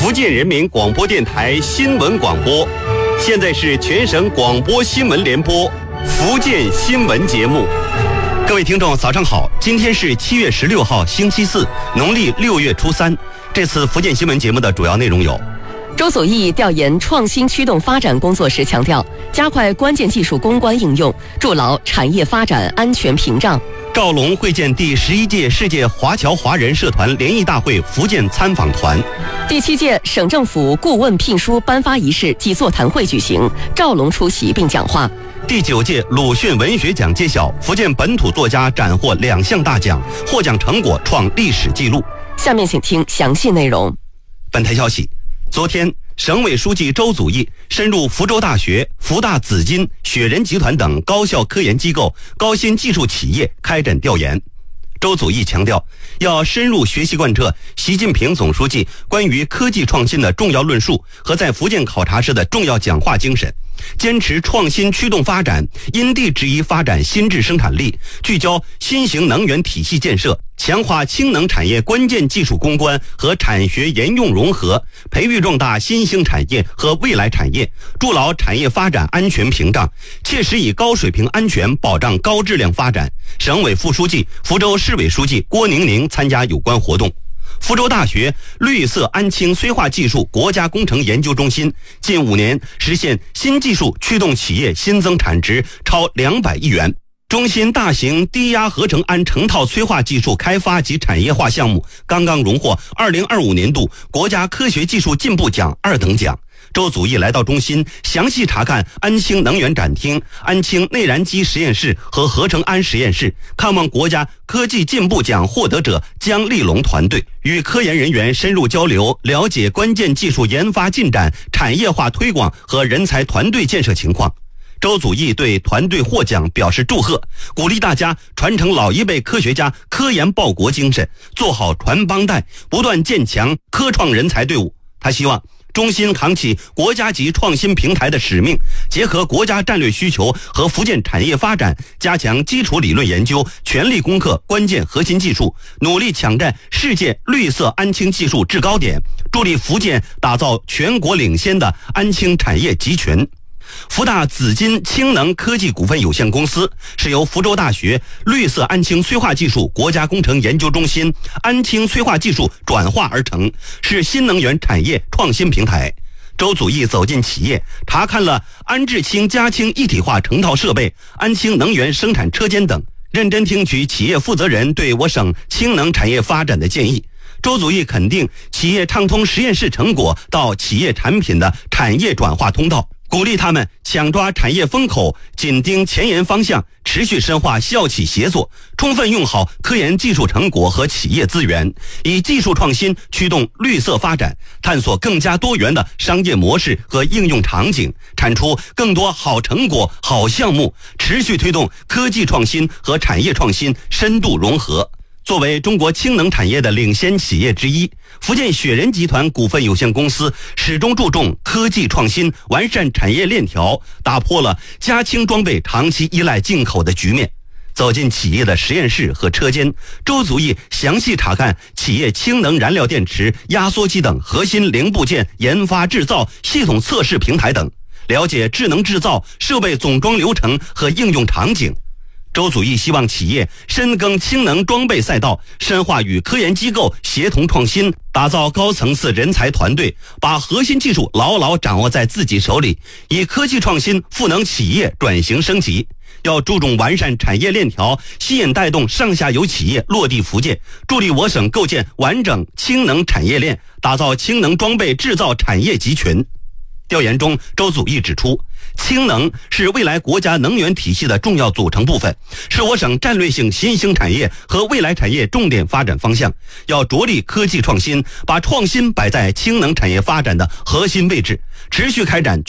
福建人民广播电台新闻广播，现在是全省广播新闻联播福建新闻节目。各位听众早上好，今天是7月16号星期四，农历6月初3。这次福建新闻节目的主要内容有： 周祖义调研创新驱动发展工作时强调，加快关键技术攻关应用，筑牢产业发展安全屏障。 赵龙会见第11届世界华侨华人社团联谊大会福建参访团。 第7届省政府顾问聘书颁发仪式暨座谈会举行，赵龙出席并讲话。 第9届鲁迅文学奖揭晓，福建本土作家斩获2项大奖，获奖成果创历史纪录。 下面请听详细内容。 本台消息，昨天省委书记周祖义深入福州大学、福大紫金、雪人集团等高校科研机构、高新技术企业开展调研。周祖义强调，要深入学习贯彻习近平总书记关于科技创新的重要论述和在福建考察时的重要讲话精神，坚持创新驱动发展，因地制宜发展新质生产力，聚焦新型能源体系建设，强化氢能产业关键技术攻关和产学研用融合，培育壮大新兴产业和未来产业，筑牢产业发展安全屏障，切实以高水平安全保障高质量发展。省委副书记、福州市委书记郭宁宁参加有关活动。福州大学绿色安氢催化技术国家工程研究中心近5年实现新技术驱动企业新增产值超200亿元。中心大型低压合成氨成套催化技术开发及产业化项目刚刚荣获2025年度国家科学技术进步奖2等奖。周祖义来到中心，详细查看安氢能源展厅、安氢内燃机实验室和合成氨实验室，看望国家科技进步奖获得者姜立龙团队，与科研人员深入交流，了解关键技术研发进展、产业化推广和人才团队建设情况。周祖义对团队获奖表示祝贺，鼓励大家传承老一辈科学家科研报国精神，做好传帮带，不断建强科创人才队伍。他希望中心扛起国家级创新平台的使命，结合国家战略需求和福建产业发展，加强基础理论研究，全力攻克关键核心技术，努力抢占世界绿色安氢技术制高点，助力福建打造全国领先的安氢产业集群。福大紫金氢能科技股份有限公司是由福州大学绿色安氢催化技术国家工程研究中心安氢催化技术转化而成，是新能源产业创新平台。周祖义走进企业，查看了安制氢加氢一体化成套设备、安氢能源生产车间等，认真听取企业负责人对我省氢能产业发展的建议。周祖义肯定企业畅通实验室成果到企业产品的产业转化通道，鼓励他们抢抓产业风口，紧盯前沿方向，持续深化校企协作，充分用好科研技术成果和企业资源，以技术创新驱动绿色发展，探索更加多元的商业模式和应用场景，产出更多好成果、好项目，持续推动科技创新和产业创新深度融合。作为中国氢能产业的领先企业之一，福建雪人集团股份有限公司始终注重科技创新，完善产业链条，打破了加氢装备长期依赖进口的局面。走进企业的实验室和车间，周祖义详细查看企业氢能燃料电池、压缩机等核心零部件研发制造、系统测试平台等，了解智能制造、设备总装流程和应用场景。周祖义希望企业深耕氢能装备赛道，深化与科研机构协同创新，打造高层次人才团队，把核心技术牢牢掌握在自己手里，以科技创新赋能企业转型升级。要注重完善产业链条，吸引带动上下游企业落地福建，助力我省构建完整氢能产业链，打造氢能装备制造产业集群。调研中，周祖义指出，氢能是未来国家能源体系的重要组成部分，是我省战略性新兴产业和未来产业重点发展方向。要着力科技创新，把创新摆在氢能产业发展的核心位置，持续开展